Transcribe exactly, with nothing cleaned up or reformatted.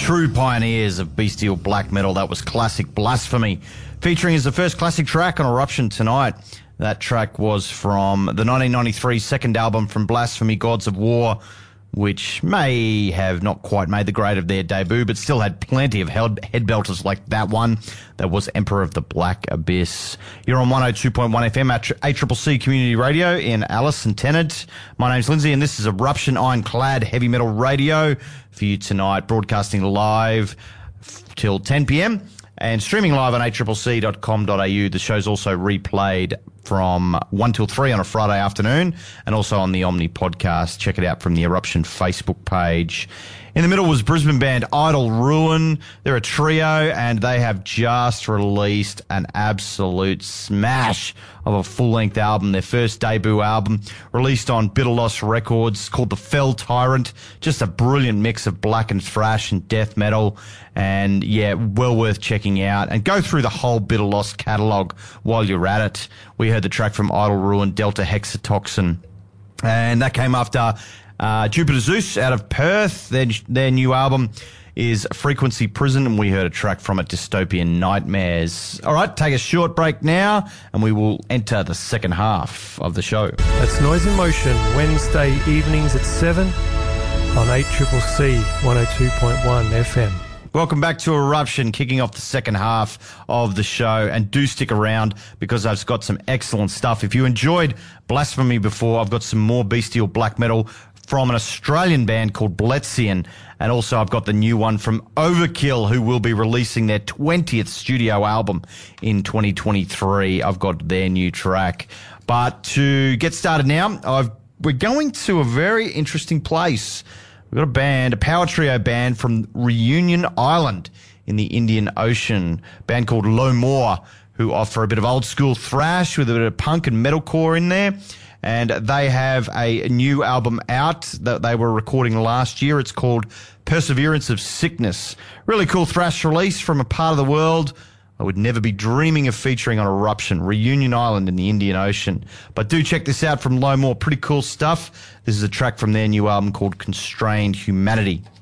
True pioneers of bestial black metal. That was classic Blasphemy, featuring as the first classic track on Eruption tonight. That track was from the nineteen ninety-three second album from Blasphemy, Gods of War, which may have not quite made the grade of their debut, but still had plenty of head belters like that one. That was Emperor of the Black Abyss. You're on one oh two point one F M at A C C C Community Radio in Alice and Tennant. My name's Lindsay, and this is Eruption Ironclad Heavy Metal Radio for you tonight, broadcasting live f- till ten p.m. and streaming live on a c c c dot com dot a u. The show's also replayed from one till three on a Friday afternoon, and also on the Omni podcast. Check it out from the Eruption Facebook page. In the middle was Brisbane band Idle Ruin. They're a trio, and they have just released an absolute smash of a full-length album, their first debut album, released on Bitter Loss Records, called The Fell Tyrant. Just a brilliant mix of black and thrash and death metal, and yeah, well worth checking out. And go through the whole Bitter Loss catalogue while you're at it. We heard the track from Idle Ruin, Delta Hexatoxin, and that came after Uh, Jupiter Zeus out of Perth. Their, their new album is Frequency Prison, and we heard a track from it, Dystopian Nightmares. All right, take a short break now, and we will enter the second half of the show. That's Noise in Motion, Wednesday evenings at seven on A C C C one oh two point one F M. Welcome back to Eruption, kicking off the second half of the show. And do stick around, because I've got some excellent stuff. If you enjoyed Blasphemy before, I've got some more bestial black metal from an Australian band called Bletzian. And also I've got the new one from Overkill, who will be releasing their twentieth studio album in twenty twenty-three. I've got their new track. But to get started now, I've, we're going to a very interesting place. We've got a band, a power trio band from Reunion Island in the Indian Ocean, a band called Low More, who offer a bit of old school thrash with a bit of punk and metalcore in there. And they have a new album out that they were recording last year. It's called Perseverance of Sickness. Really cool thrash release from a part of the world I would never be dreaming of featuring on Eruption, Reunion Island in the Indian Ocean. But do check this out from Low More. Pretty cool stuff. This is a track from their new album called Constrained Humanity.